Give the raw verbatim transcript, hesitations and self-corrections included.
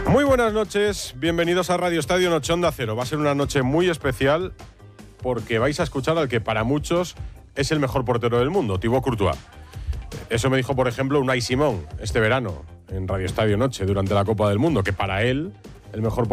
Muy buenas noches, bienvenidos a Radio Estadio Noche Onda Cero. Va a ser una noche muy especial porque vais a escuchar al que para muchos es el mejor portero del mundo, Thibaut Courtois. Eso me dijo, por ejemplo, Unai Simón este verano en Radio Estadio Noche durante la Copa del Mundo, que para él el mejor portero